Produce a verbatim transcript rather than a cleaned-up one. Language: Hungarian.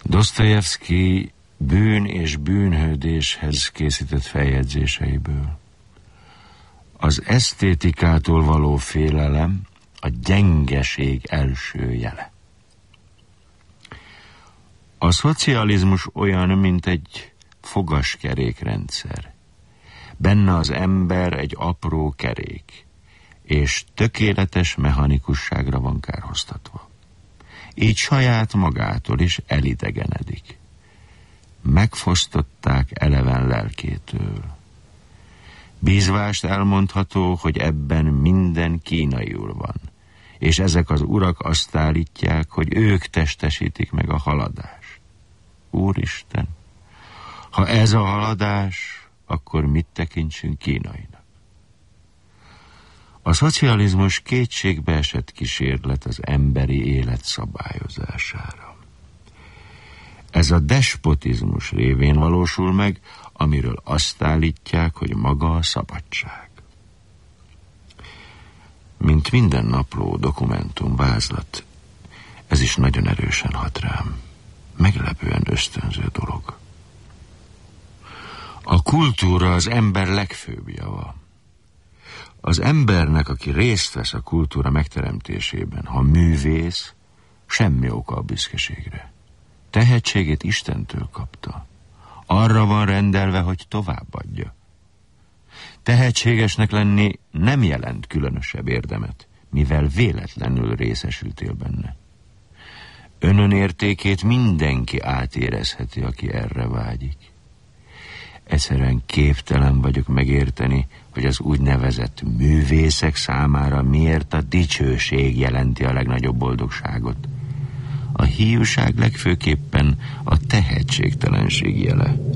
Dosztojevszky bűn és bűnhődéshez készített feljegyzéseiből. Az esztétikától való félelem a gyengeség első jele. A szocializmus olyan, mint egy fogaskerékrendszer. Benne az ember egy apró kerék, és tökéletes mechanikusságra van kárhoztatva. Így saját magától is elidegenedik. Megfosztották eleven lelkétől. Bízvást elmondható, hogy ebben minden kínaiul van, és ezek az urak azt állítják, hogy ők testesítik meg a haladást. Úristen, ha ez a haladás, akkor mit tekintsünk kínainak? A szocializmus kétségbeesett kísérlet az emberi élet szabályozására. Ez a despotizmus révén valósul meg, amiről azt állítják, hogy maga a szabadság. Mint minden napló, dokumentum, vázlat, ez is nagyon erősen hat rám. Meglepően ösztönző dolog. A kultúra az ember legfőbb java. Az embernek, aki részt vesz a kultúra megteremtésében, ha művész, semmi oka a büszkeségre. Tehetségét Istentől kapta. Arra van rendelve, hogy továbbadja. Tehetségesnek lenni nem jelent különösebb érdemet, mivel véletlenül részesültél benne. Önönértékét mindenki átérezheti, aki erre vágyik. Egyszerűen képtelen vagyok megérteni, hogy az úgynevezett művészek számára miért a dicsőség jelenti a legnagyobb boldogságot. A hiúság legfőképpen a tehetségtelenség jele.